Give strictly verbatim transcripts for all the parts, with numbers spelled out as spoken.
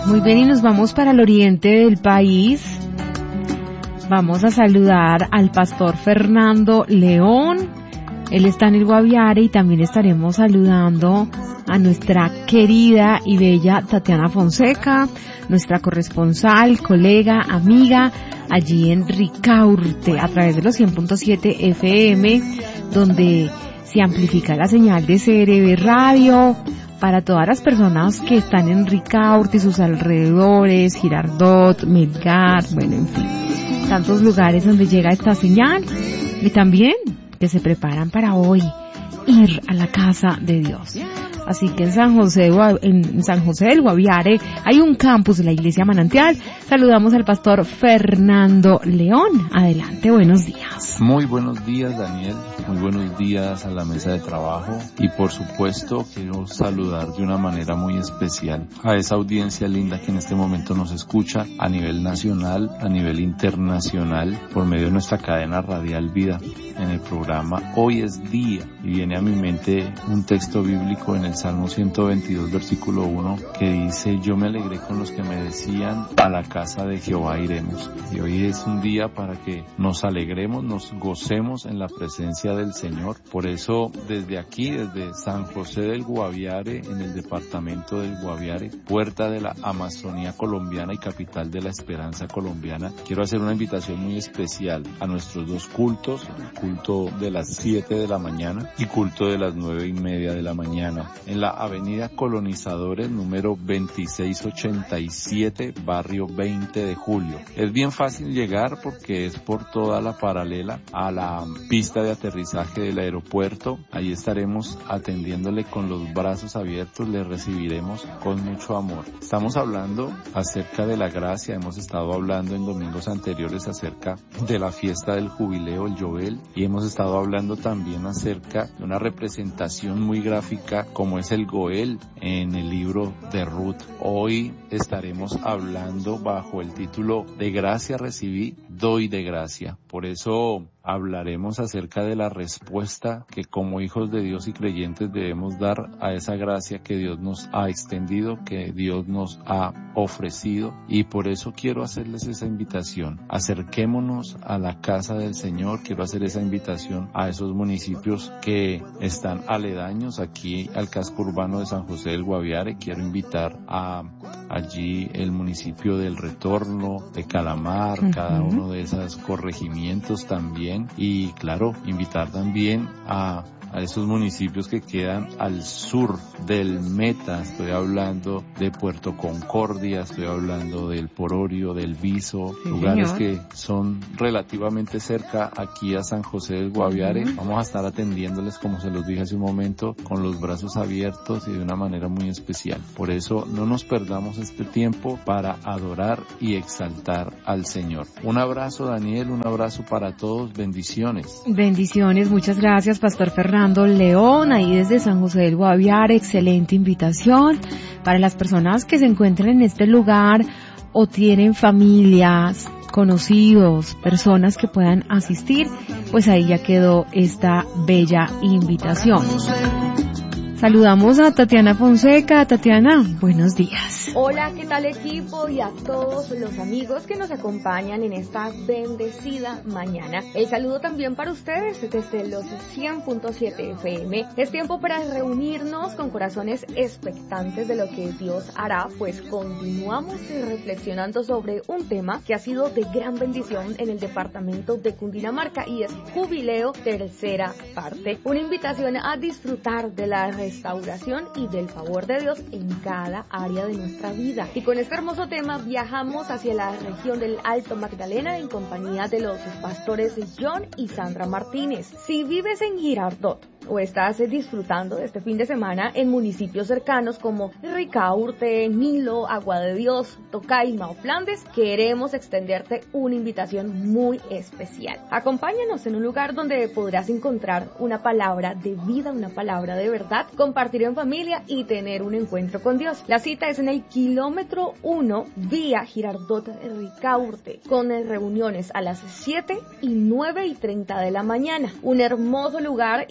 Muy bien, y nos vamos para el oriente del país. Vamos a saludar al pastor Fernando León. Él está en el Guaviare y también estaremos saludando a nuestra querida y bella Tatiana Fonseca, nuestra corresponsal, colega, amiga, allí en Ricaurte, a través de los cien punto siete F M, donde se amplifica la señal de C R B Radio para todas las personas que están en Ricaurte y sus alrededores, Girardot, Melgar, bueno, en fin, tantos lugares donde llega esta señal, y también que se preparan para hoy ir a la casa de Dios. Así que en San José, en San José del Guaviare hay un campus de la Iglesia Manantial. Saludamos al pastor Fernando León. Adelante, buenos días. Muy buenos días, Daniel. Muy buenos días a la mesa de trabajo. Y por supuesto quiero saludar de una manera muy especial a esa audiencia linda que en este momento nos escucha a nivel nacional, a nivel internacional, por medio de nuestra cadena radial Vida, en el programa Hoy es Día. Y viene a mi mente un texto bíblico en el Salmo ciento veintidós, versículo uno, que dice: yo me alegré con los que me decían, a la casa de Jehová iremos. Y hoy es un día para que nos alegremos, nos gocemos en la presencia del Señor. Por eso, desde aquí, desde San José del Guaviare, en el departamento del Guaviare, puerta de la Amazonía colombiana y capital de la esperanza colombiana, quiero hacer una invitación muy especial a nuestros dos cultos, el culto de las siete de la mañana y culto de las nueve y media de la mañana, en la avenida Colonizadores número veintiséis ochenta y siete, barrio veinte de julio. Es bien fácil llegar porque es por toda la paralela a la pista de aterrizaje del aeropuerto. Ahí estaremos atendiéndole con los brazos abiertos, le recibiremos con mucho amor. Estamos hablando acerca de la gracia, hemos estado hablando en domingos anteriores acerca de la fiesta del jubileo, el Yobel, y hemos estado hablando también acerca de una representación muy gráfica como es el Goel en el libro de Ruth. Hoy estaremos hablando bajo el título De gracia recibí, doy de gracia. Por eso hablaremos acerca de la respuesta que como hijos de Dios y creyentes debemos dar a esa gracia que Dios nos ha extendido, que Dios nos ha ofrecido, y por eso quiero hacerles esa invitación. Acerquémonos a la casa del Señor. Quiero hacer esa invitación a esos municipios que están aledaños aquí al casco urbano de San José del Guaviare. Quiero invitar a allí el municipio del Retorno, de Calamar, uh-huh. cada uno de esos corregimientos también. Y claro, invitar también a, a esos municipios que quedan al sur del Meta. Estoy hablando de Puerto Concordia, estoy hablando del Pororio, del Viso, sí, lugares señor. que son relativamente cerca aquí a San José del Guaviare. Uh-huh. Vamos a estar atendiéndoles, como se los dije hace un momento, con los brazos abiertos y de una manera muy especial. Por eso no nos perdamos este tiempo para adorar y exaltar al Señor. Un abrazo, Daniel, un abrazo para todos. Bendiciones. Bendiciones, muchas gracias, Pastor Fernando León, ahí desde San José del Guaviare. Excelente invitación para las personas que se encuentran en este lugar o tienen familias, conocidos, personas que puedan asistir, pues ahí ya quedó esta bella invitación. Saludamos a Tatiana Fonseca. Tatiana, buenos días. Hola, ¿qué tal equipo? Y a todos los amigos que nos acompañan en esta bendecida mañana. El saludo también para ustedes desde los cien punto siete F M. Es tiempo para reunirnos con corazones expectantes de lo que Dios hará, pues continuamos reflexionando sobre un tema que ha sido de gran bendición en el departamento de Cundinamarca, y es Jubileo, tercera parte. Una invitación a disfrutar de la restauración y del favor de Dios en cada área de nuestra vida. Y con este hermoso tema viajamos hacia la región del Alto Magdalena en compañía de los pastores John y Sandra Martínez. Si vives en Girardot o estás disfrutando de este fin de semana en municipios cercanos como Ricaurte, Nilo, Agua de Dios, Tocaima o Flandes, queremos extenderte una invitación muy especial. Acompáñanos en un lugar donde podrás encontrar una palabra de vida, una palabra de verdad, compartir en familia y tener un encuentro con Dios. La cita es en el kilómetro uno vía Girardot Ricaurte, con reuniones a las siete y nueve y treinta de la mañana. Un hermoso lugar y, y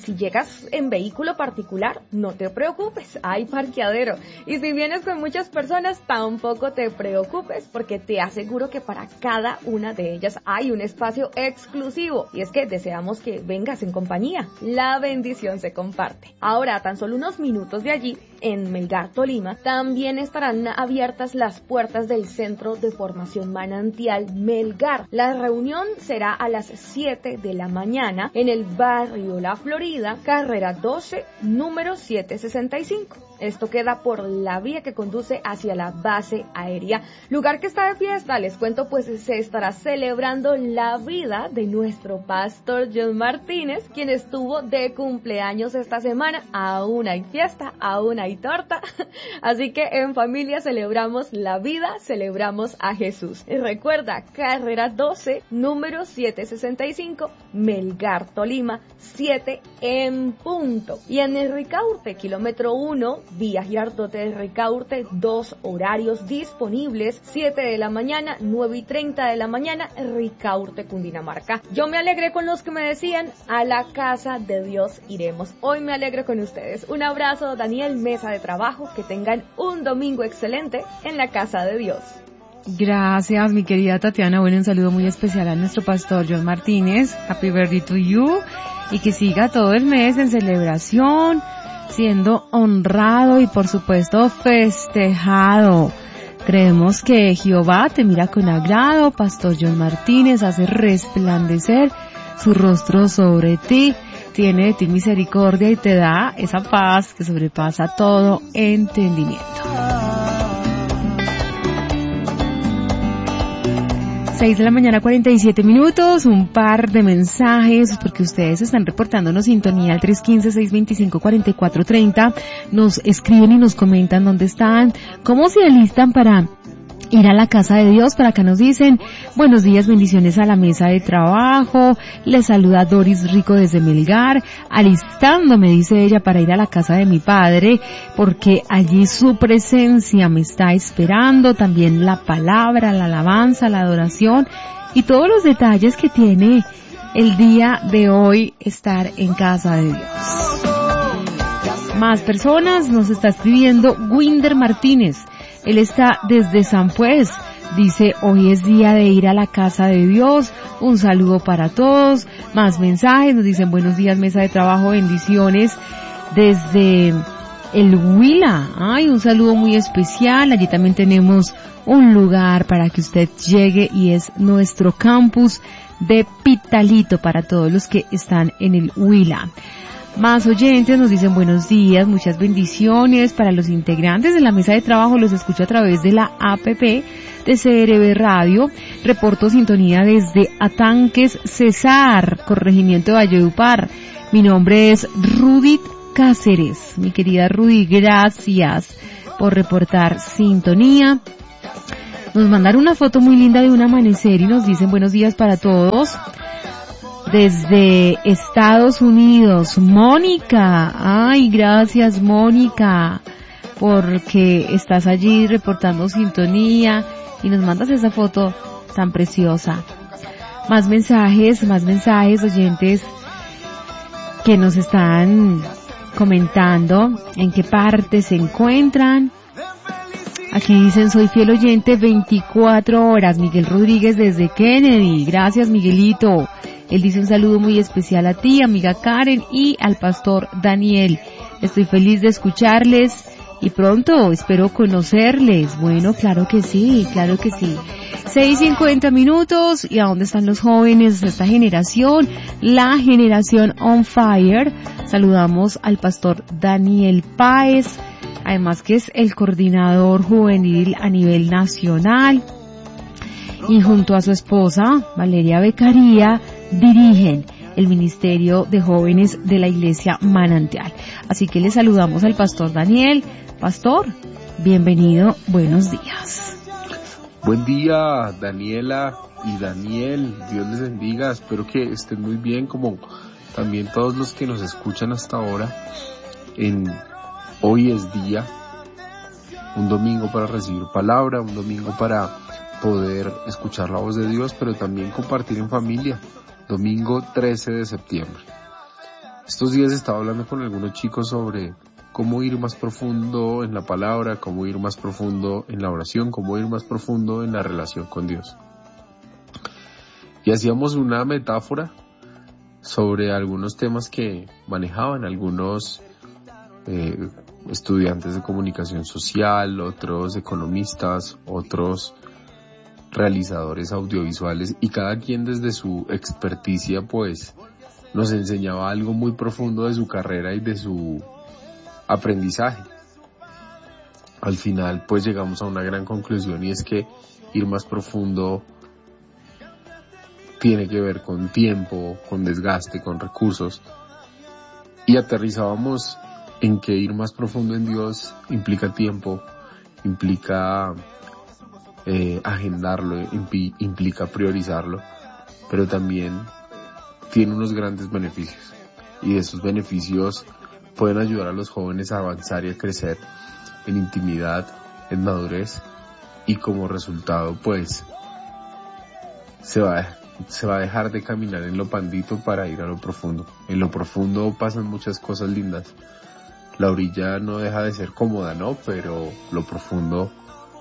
si llegas en vehículo particular, no te preocupes, hay parqueadero. Y si vienes con muchas personas, tampoco te preocupes, porque te aseguro que para cada una de ellas hay un espacio exclusivo. Y es que deseamos que vengas en compañía. La bendición se comparte. Ahora, a tan solo unos minutos de allí, en Melgar, Tolima, también estarán abiertas las puertas del Centro de Formación Manantial Melgar. La reunión será a las siete de la mañana en el barrio La Florida, carrera doce, número setecientos sesenta y cinco. Esto queda por la vía que conduce hacia la base aérea, lugar que está de fiesta. Les cuento, pues se estará celebrando la vida de nuestro pastor John Martínez, quien estuvo de cumpleaños esta semana. Aún hay fiesta, aún hay torta, así que en familia celebramos la vida, celebramos a Jesús. Y recuerda, carrera doce, número setecientos sesenta y cinco, Melgar, Tolima, siete en punto. Y en el Ricaurte, kilómetro uno, vía Girardot de Ricaurte, dos horarios disponibles, siete de la mañana, nueve y treinta de la mañana, Ricaurte, Cundinamarca. Yo me alegré con los que me decían, a la casa de Dios iremos. Hoy me alegro con ustedes. Un abrazo, Daniel, mesa de trabajo, que tengan un domingo excelente en la casa de Dios. Gracias, mi querida Tatiana. Bueno, un saludo muy especial a nuestro pastor John Martínez. Happy birthday to you. Y que siga todo el mes en celebración, siendo honrado y por supuesto festejado. Creemos que Jehová te mira con agrado. Pastor John Martínez hace resplandecer su rostro sobre ti, tiene de ti misericordia y te da esa paz que sobrepasa todo entendimiento. seis de la mañana, cuarenta y siete minutos, un par de mensajes, porque ustedes están reportándonos sintonía al tres uno cinco, seis dos cinco, cuatro cuatro tres cero, nos escriben y nos comentan dónde están, cómo se alistan para ir a la casa de Dios. Para acá nos dicen, buenos días, bendiciones a la mesa de trabajo, les saluda Doris Rico desde Melgar, alistándome, dice ella, para ir a la casa de mi padre, porque allí su presencia me está esperando, también la palabra, la alabanza, la adoración y todos los detalles que tiene el día de hoy estar en casa de Dios. Más personas, nos está escribiendo Winder Martínez. Él está desde San Pues, dice, hoy es día de ir a la casa de Dios, un saludo para todos. Más mensajes, nos dicen, buenos días, mesa de trabajo, bendiciones desde el Huila. Ay, un saludo muy especial, allí también tenemos un lugar para que usted llegue y es nuestro campus de Pitalito para todos los que están en el Huila. Más oyentes nos dicen buenos días, muchas bendiciones para los integrantes de la mesa de trabajo, los escucho a través de la app de C R B Radio, reporto sintonía desde Atanques Cesar, corregimiento de Valledupar. Mi nombre es Rudy Cáceres. Mi querida Rudy, gracias por reportar sintonía. Nos mandaron una foto muy linda de un amanecer y nos dicen buenos días para todos. Desde Estados Unidos, Mónica. Ay, gracias, Mónica, porque estás allí reportando sintonía y nos mandas esa foto tan preciosa. Más mensajes, más mensajes, oyentes que nos están comentando en qué parte se encuentran. Aquí dicen, soy fiel oyente veinticuatro horas, Miguel Rodríguez desde Kennedy. Gracias, Miguelito. Él dice un saludo muy especial a ti, amiga Karen, y al pastor Daniel. Estoy feliz de escucharles y pronto espero conocerles. Bueno, claro que sí, claro que sí. seis cincuenta minutos, ¿y a dónde están los jóvenes de esta generación? La generación on fire. Saludamos al pastor Daniel Páez, además que es el coordinador juvenil a nivel nacional. Y junto a su esposa, Valeria Beccaría, dirigen el Ministerio de Jóvenes de la Iglesia Manantial. Así que le saludamos al pastor Daniel. Pastor, bienvenido, buenos días. Buen día, Daniela y Daniel, Dios les bendiga, espero que estén muy bien, como también todos los que nos escuchan hasta ahora. En hoy es día, un domingo para recibir palabra, un domingo para poder escuchar la voz de Dios, pero también compartir en familia. Domingo trece de septiembre. Estos días estaba hablando con algunos chicos sobre cómo ir más profundo en la palabra, cómo ir más profundo en la oración, cómo ir más profundo en la relación con Dios. Y hacíamos una metáfora sobre algunos temas que manejaban algunos eh, estudiantes de comunicación social, otros economistas, otros realizadores audiovisuales, y cada quien desde su experticia pues nos enseñaba algo muy profundo de su carrera y de su aprendizaje. Al final pues llegamos a una gran conclusión, y es que ir más profundo tiene que ver con tiempo, con desgaste, con recursos, y aterrizábamos en que ir más profundo en Dios implica tiempo, implica eh, agendarlo, impi- implica priorizarlo, pero también tiene unos grandes beneficios, y esos beneficios pueden ayudar a los jóvenes a avanzar y a crecer en intimidad, en madurez, y como resultado pues se va a se va a dejar de caminar en lo pandito para ir a lo profundo. En lo profundo pasan muchas cosas lindas. La orilla no deja de ser cómoda, ¿no? Pero lo profundo,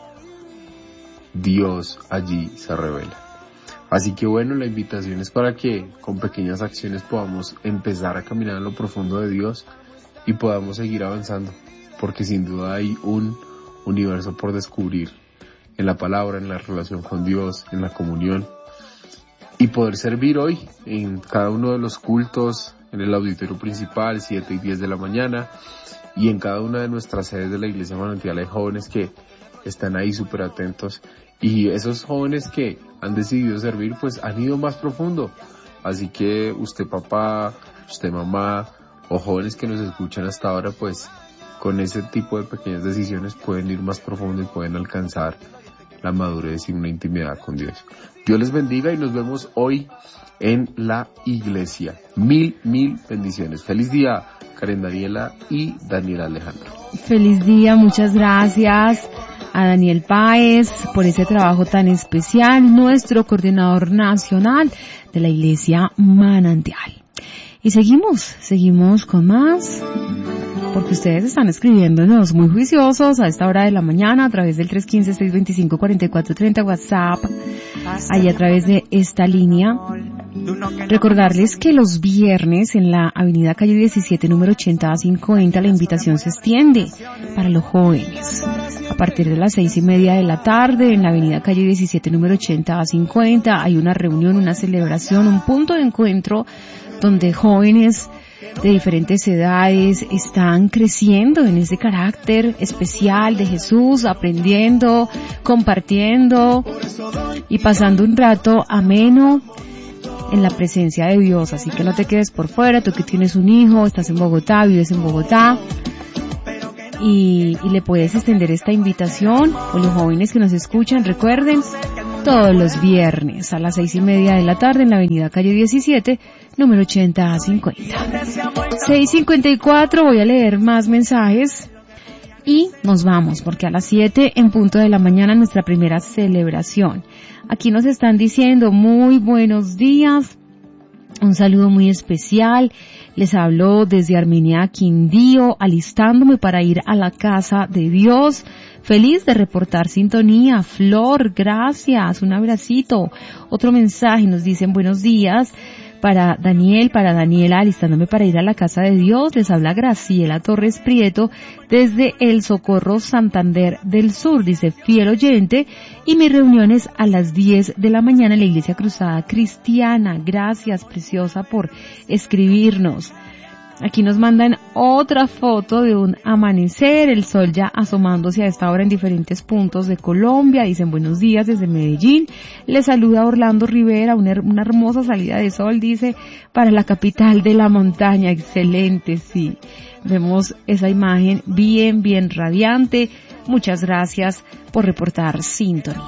Dios allí se revela. Así que bueno, la invitación es para que con pequeñas acciones podamos empezar a caminar en lo profundo de Dios y podamos seguir avanzando, porque sin duda hay un universo por descubrir en la palabra, en la relación con Dios, en la comunión, y poder servir hoy en cada uno de los cultos, en el auditorio principal, siete y diez de la mañana, y en cada una de nuestras sedes de la Iglesia Manantial hay jóvenes que están ahí súper atentos, y esos jóvenes que han decidido servir pues han ido más profundo. Así que usted papá, usted mamá, o jóvenes que nos escuchan hasta ahora, pues con ese tipo de pequeñas decisiones pueden ir más profundo y pueden alcanzar la madurez y una intimidad con Dios. Dios les bendiga y nos vemos hoy en la iglesia. Mil, mil bendiciones. Feliz día, Karen Daniela y Daniela Alejandro. Feliz día, muchas gracias a Daniel Páez por ese trabajo tan especial, nuestro coordinador nacional de la Iglesia Manantial. Y seguimos, seguimos con más, porque ustedes están escribiéndonos muy juiciosos a esta hora de la mañana a través del tres uno cinco, seis dos cinco, cuatro cuatro tres cero WhatsApp, ahí a través de esta línea. Recordarles que los viernes en la avenida calle diecisiete, número ochenta a cincuenta, la invitación se extiende para los jóvenes. A partir de las seis y media de la tarde, en la avenida calle diecisiete, número ochenta a cincuenta, hay una reunión, una celebración, un punto de encuentro donde jóvenes de diferentes edades están creciendo en ese carácter especial de Jesús, aprendiendo, compartiendo y pasando un rato ameno en la presencia de Dios. Así que no te quedes por fuera, tú que tienes un hijo, estás en Bogotá, vives en Bogotá, y, y le puedes extender esta invitación, o los jóvenes que nos escuchan, recuerden, todos los viernes a las seis y media de la tarde en la avenida calle diecisiete, número ochenta a cincuenta. seis cincuenta y cuatro, voy a leer más mensajes y nos vamos, porque a las siete en punto de la mañana nuestra primera celebración. Aquí nos están diciendo muy buenos días, un saludo muy especial. Les hablo desde Armenia, Quindío, alistándome para ir a la casa de Dios. Feliz de reportar sintonía. Flor, gracias, un abracito. Otro mensaje, nos dicen buenos días para Daniel, para Daniela, alistándome para ir a la casa de Dios. Les habla Graciela Torres Prieto desde El Socorro, Santander del Sur. Dice, fiel oyente, y mi reunión es a las diez de la mañana en la Iglesia Cruzada Cristiana. Gracias, preciosa, por escribirnos. Aquí nos mandan otra foto de un amanecer, el sol ya asomándose a esta hora en diferentes puntos de Colombia. Dicen buenos días desde Medellín. Les saluda Orlando Rivera, una, una hermosa salida de sol, dice, para la capital de la montaña. Excelente, sí. Vemos esa imagen bien, bien radiante. Muchas gracias por reportar sintonía.